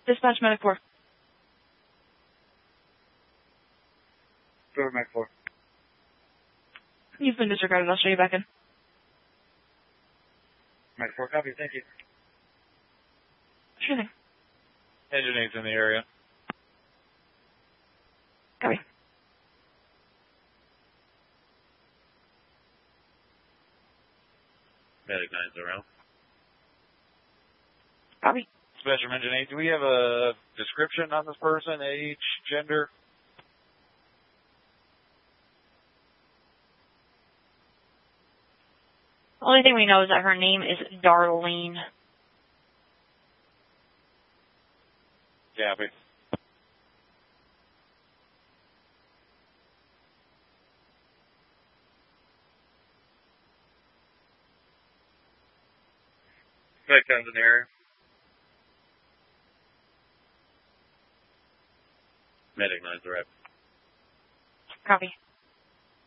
Dispatch Medic 4. Go Medic 4. You've been disregarded. I'll show you back in. Medic 4, copy. Thank you. Sure thing. Engine 8's in the area. Copy. Medic 9's around. Copy. Spectrum Engine 8, do we have a description on this person? Age, gender? The only thing we know is that her name is Darlene. Copy. Medic 10's in the area. Medic 9's arrived. Copy.